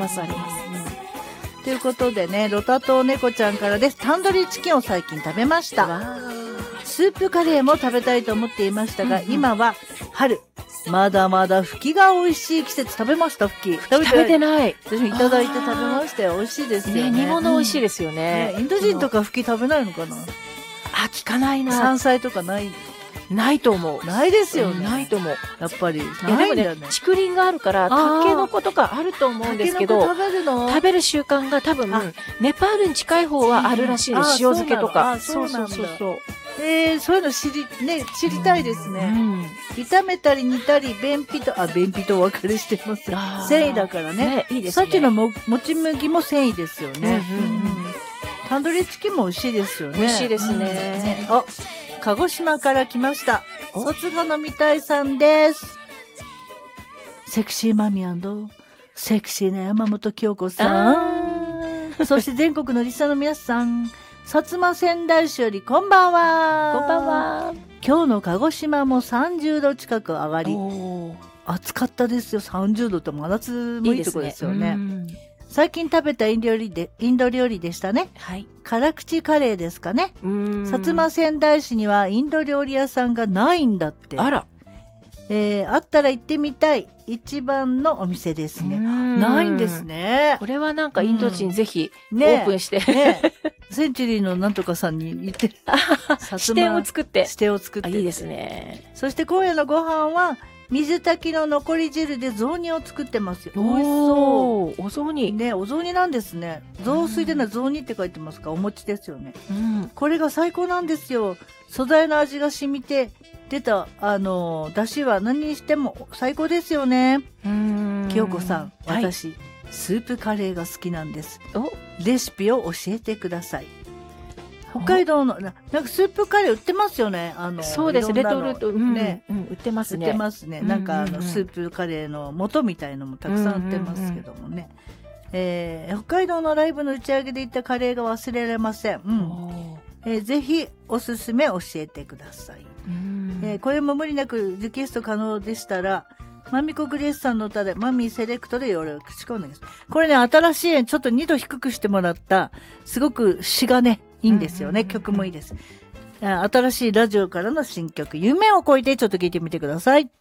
ますあります。 ということでね、ロタと猫ちゃんからです。タンドリーチキンを最近食べました。スープカレーも食べたいと思っていましたが、今は春。まだまだフキが美味しい季節。食べました？フキ食べてない。 私もいただいて食べましたよ。美味しいですよね。 煮物美味しいですよね。 インド人とかフキ食べないのかな？ 聞かないな。 山菜とかないと思う。 ないですよね。 ないと思う。 やっぱり。 でもね、竹林があるから、タケノコとかあると思うんですけど、食べる習慣が多分、ネパールに近い方はあるらしいです。塩漬けとか。そう。 そういうの知りたいですね。炒めたり煮たり、便秘とお別れしてます。繊維だからね。いいですね。さっきのもち麦も繊維ですよね。タンドリーチキンも美味しいですよね。 美味しいですね。 鹿児島から来ました。卒業のみたいさんです。セクシーマミ&セクシーな山本京子さん。そして全国のリスナーの皆さん。薩摩仙台市よりこんばんは。 こんばんは。 今日の鹿児島も30度近く上がり、暑かったですよ。30度って真夏もいいとこですよね。最近食べたインド料理でしたね。はい。辛口カレーですかね。薩摩仙台市にはインド料理屋さんがないんだって。あら。あったら行ってみたい一番のお店ですね。ないんですね。 これはなんかインド人ぜひオープンして、 センチュリーのなんとかさんに行って支店を作って。 いいですね。そして今夜のご飯は水炊きの残り汁で雑煮を作ってますよ。美味しそう。 お雑煮ね、お雑煮なんですね。雑炊での雑煮って書いてますか？お餅ですよね。これが最高なんですよ。素材の味が染みて出た出汁は何にしても最高ですよね。清子さん、私スープカレーが好きなんです。レシピを教えてください。北海道のなんかスープカレー売ってますよね。 そうです。レトルトね、売ってますね。 売ってますね。なんかスープカレーの素みたいのもたくさん売ってますけどもね。北海道のライブの打ち上げで行ったカレーが忘れられません。ぜひおすすめ教えてください。これも無理なくリクエスト可能でしたら、マミコグレースさんの歌でマミーセレクトでよろしくお願いします。これね、新しいちょっと2度低くしてもらった、すごく詩がね、いいんですよね。曲もいいです。新しいラジオからの新曲、夢を超えてちょっと聞いてみてください。